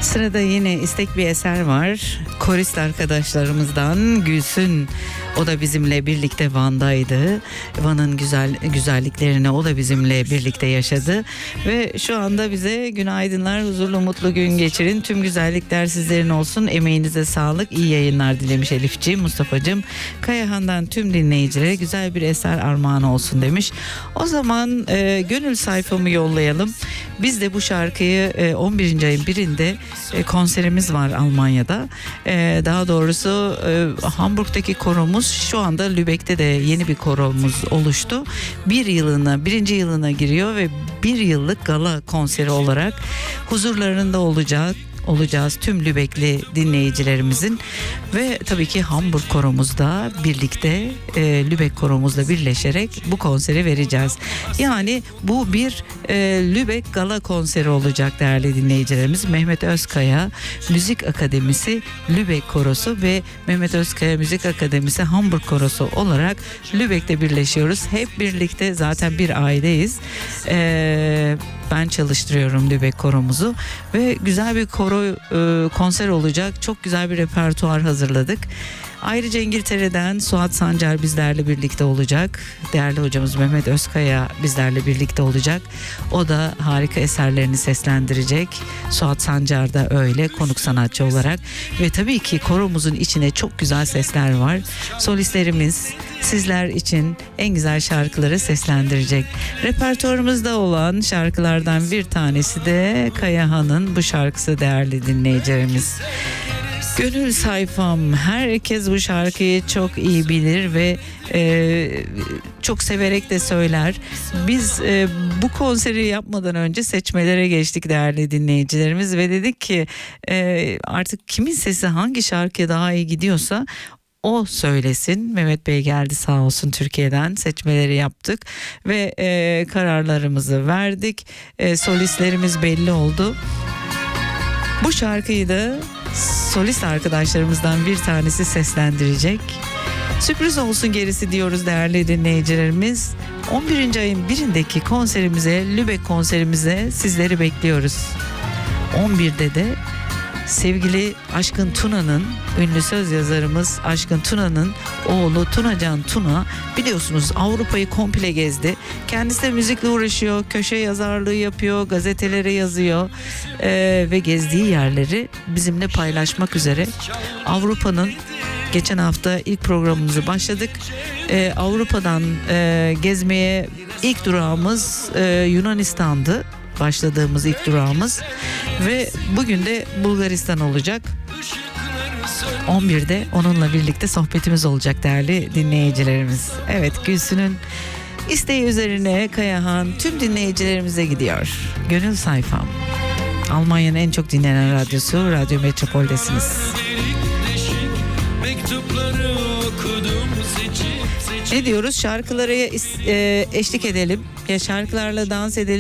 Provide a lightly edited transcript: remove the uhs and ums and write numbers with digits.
Sırada yine istek bir eser var. Korist arkadaşlarımızdan Gülsün. O da bizimle birlikte Van'daydı. Van'ın güzelliklerini o da bizimle birlikte yaşadı. Ve şu anda bize günaydınlar, huzurlu mutlu gün geçirin. Tüm güzellikler sizlerin olsun. Emeğinize sağlık, iyi yayınlar dilemiş Elifciğim, Mustafa'cığım. Kayahan'dan tüm dinleyicilere güzel bir eser armağan olsun demiş. O zaman gönül sayfamı yollayalım. Biz de bu şarkıyı 11. ayın birinde konserimiz var Almanya'da. Daha doğrusu Hamburg'daki koromuz, şu anda Lübeck'te de yeni bir koromuz oluştu. Birinci yılına giriyor ve bir yıllık gala konseri olarak huzurlarında olacağız tüm Lübeckli dinleyicilerimizin ve tabii ki Hamburg koromuzda birlikte Lübeck koromuzla birleşerek bu konseri vereceğiz. Yani bu bir Lübeck gala konseri olacak değerli dinleyicilerimiz. Mehmet Özkaya Müzik Akademisi Lübeck Korosu ve Mehmet Özkaya Müzik Akademisi Hamburg Korosu olarak Lübeck'te birleşiyoruz. Hep birlikte zaten bir aileyiz. Ben çalıştırıyorum Lübeck koromuzu ve güzel bir konser olacak. Çok güzel bir repertuar hazırladık. Ayrıca İngiltere'den Suat Sancar bizlerle birlikte olacak. Değerli hocamız Mehmet Özkaya bizlerle birlikte olacak. O da harika eserlerini seslendirecek. Suat Sancar da öyle konuk sanatçı olarak. Ve tabii ki koromuzun içine çok güzel sesler var. Solistlerimiz sizler için en güzel şarkıları seslendirecek. Repertuarımızda olan şarkılardan bir tanesi de Kayahan'ın bu şarkısı değerli dinleyicilerimiz. Gönül sayfam, herkes bu şarkıyı çok iyi bilir ve çok severek de söyler. Biz bu konseri yapmadan önce seçmelere geçtik değerli dinleyicilerimiz ve dedik ki artık kimin sesi hangi şarkıya daha iyi gidiyorsa o söylesin. Mehmet Bey geldi sağ olsun, Türkiye'den seçmeleri yaptık ve kararlarımızı verdik. Solistlerimiz belli oldu. Bu şarkıyı da solist arkadaşlarımızdan bir tanesi seslendirecek. Sürpriz olsun gerisi diyoruz değerli dinleyicilerimiz. 11. ayın birindeki konserimize, Lübeck konserimize sizleri bekliyoruz. 11'de de sevgili Aşkın Tuna'nın, ünlü söz yazarımız Aşkın Tuna'nın oğlu Tunacan Tuna, biliyorsunuz Avrupa'yı komple gezdi. Kendisi de müzikle uğraşıyor, köşe yazarlığı yapıyor, gazetelere yazıyor ve gezdiği yerleri bizimle paylaşmak üzere Avrupa'nın, geçen hafta ilk programımızı başladık. Avrupa'dan gezmeye ilk durağımız Yunanistan'dı. Başladığımız ilk durağımız ve bugün de Bulgaristan olacak. 11'de onunla birlikte sohbetimiz olacak değerli dinleyicilerimiz. Evet, Gülsün'ün isteği üzerine Kayahan tüm dinleyicilerimize gidiyor. Gönül sayfam. Almanya'nın en çok dinlenen radyosu Radyo Metropol'desiniz. Ne diyoruz? Şarkılara eşlik edelim. Ya şarkılarla dans edelim